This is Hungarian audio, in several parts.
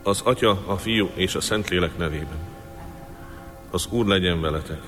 Az Atya, a Fiú és a Szentlélek nevében. Az Úr legyen veletek.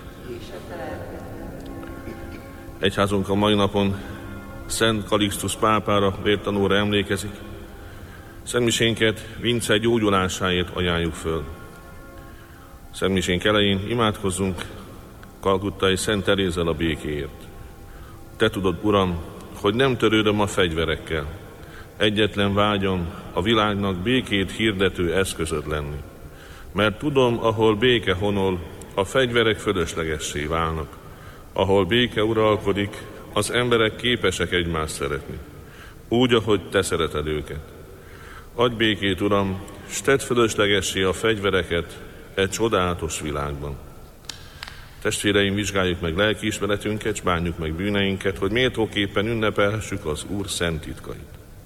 Egyházunk a mai napon Szent Kalixtus pápára, vértanúra emlékezik. Szentmisénket Vince gyógyulásáért ajánljuk föl. Szentmisénk elején imádkozzunk kalkuttai Szent Terézzel a békéért. Te tudod, Uram, hogy nem törődöm a fegyverekkel. Egyetlen vágyom a világnak békét hirdető eszközöd lenni. Mert tudom, ahol béke honol, a fegyverek fölöslegessé válnak. Ahol béke uralkodik, az emberek képesek egymást szeretni. Úgy, ahogy te szereted őket. Adj békét, Uram, s tedd fölöslegessé a fegyvereket e csodálatos világban. Testvéreim, vizsgáljuk meg lelkiismeretünket, s bánjuk meg bűneinket, hogy méltóképpen ünnepelhessük az Úr szent titkait.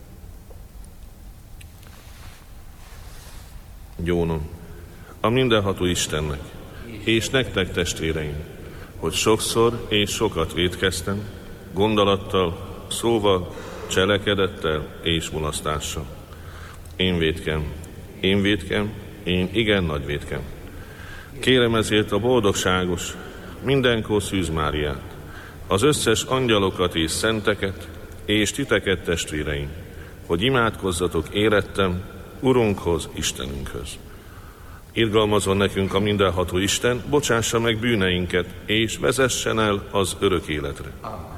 Gyónom a mindenható Istennek, és nektek, testvéreim, hogy sokszor és sokat vétkeztem, gondolattal, szóval, cselekedettel és mulasztással. Én vétkem, én igen nagy vétkem. Kérem ezért a boldogságos, mindenkor Szűz Máriát, az összes angyalokat és szenteket, és titeket, testvéreim, hogy imádkozzatok érettem Urunkhoz, Istenünkhöz. Irgalmazzon nekünk a mindenható Isten, bocsássa meg bűneinket, és vezessen el az örök életre.